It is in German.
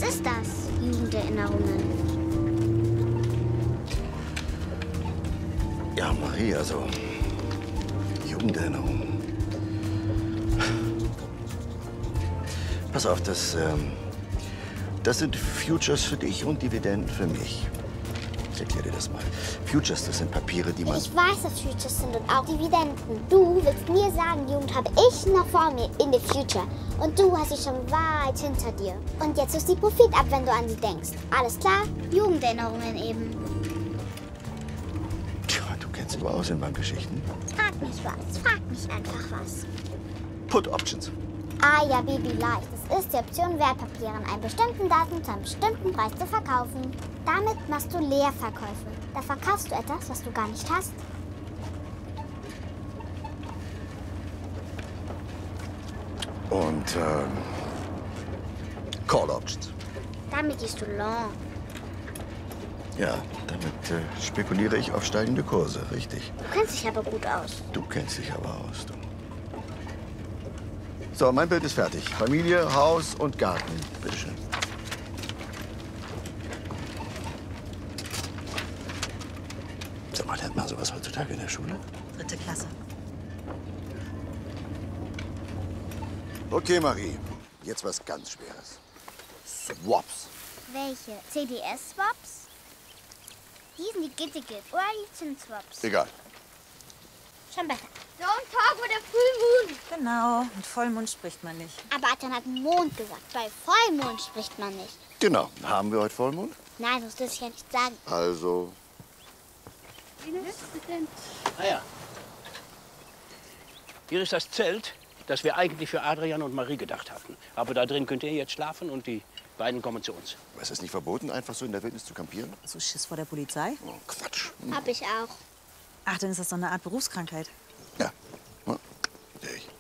Was ist das? Jugenderinnerungen. Ja, Marie, also Jugenderinnerungen. Pass auf, das sind Futures für dich und Dividenden für mich. Ich erkläre dir das mal. Futures, das sind Papiere, die man... Ich weiß, dass Futures sind und auch Dividenden. Du willst mir sagen, Jugend habe ich noch vor mir in the future. Und du hast sie schon weit hinter dir. Und jetzt ist die Profit ab, wenn du an sie denkst. Alles klar? Jugenderinnerungen eben. Tja, du kennst dich aber aus in Bankgeschichten. Frag mich was. Frag mich einfach was. Put Options. Ah ja, Baby, leicht. Es ist die Option, Wertpapiere an einem bestimmten Datum zu einem bestimmten Preis zu verkaufen. Damit machst du Leerverkäufe. Da verkaufst du etwas, was du gar nicht hast. Und Call Options. Damit gehst du long. Ja, damit spekuliere ich auf steigende Kurse, richtig. Du kennst dich aber gut aus. Du kennst dich aber aus, du. So, mein Bild ist fertig. Familie, Haus und Garten. Bitteschön. Sag mal, lernt man sowas heutzutage in der Schule? 3. Klasse. Okay, Marie. Jetzt was ganz Schweres. Swaps. Welche? CDS-Swaps? Die sind die Gittige oder die Zinsswaps? Egal. Schon besser. Don't talk with a full moon. Genau, mit Vollmond spricht man nicht. Aber Adrian hat Mond gesagt. Bei Vollmond spricht man nicht. Genau. Haben wir heute Vollmond? Nein, sonst dürfte ich ja nicht sagen. Also. Ah ja. Hier ist das Zelt, das wir eigentlich für Adrian und Marie gedacht hatten. Aber da drin könnt ihr jetzt schlafen und die beiden kommen zu uns. Es ist nicht verboten, einfach so in der Wildnis zu campieren? So Schiss vor der Polizei? Oh, Quatsch. Hab ich auch. Ach, dann ist das so eine Art Berufskrankheit. Ja. Ja, sehe ich.